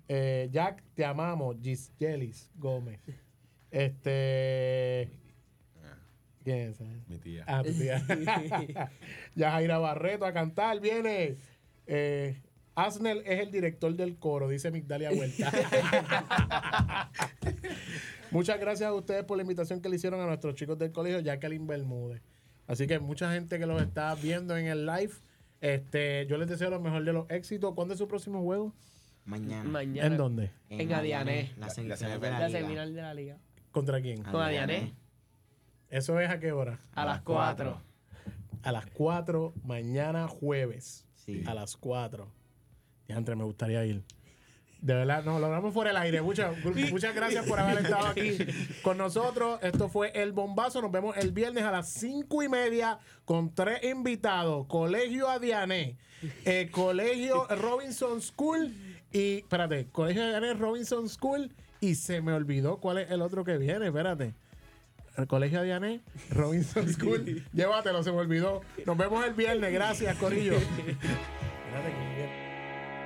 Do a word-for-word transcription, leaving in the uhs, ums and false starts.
Eh, Jack, te amamos. Gisgelis Gómez. Este. ¿Quién es esa? Mi tía. Ah, tu tía. Yajaira Barreto a cantar. Viene. Eh, Asnel es el director del coro, dice Migdalia Huerta. Muchas gracias a ustedes por la invitación que le hicieron a nuestros chicos del colegio Jacqueline Bermúdez. Así que mucha gente que los está viendo en el live, este, yo les deseo lo mejor de los éxitos. ¿Cuándo es su próximo juego? Mañana. Mañana. ¿En dónde? En Adiané. La La- semifinal la de la, La liga. semifinal de la liga. ¿Contra quién? Con Adiané. ¿Eso es a qué hora? A las cuatro. A las cuatro, mañana jueves. Sí. A las cuatro. Diantre, me gustaría ir. De verdad, no, lo hablamos fuera del aire. Muchas, muchas gracias por haber estado aquí con nosotros. Esto fue El Bombazo. Nos vemos el viernes a las cinco y media con tres invitados. Colegio Adiané, eh, Colegio Robinson School y, espérate, Colegio Adiané, Robinson School y se me olvidó cuál es el otro que viene. Espérate. El Colegio Adiané, Robinson School. Llévatelo, se me olvidó. Nos vemos el viernes. Gracias, Corillo. Espérate, que-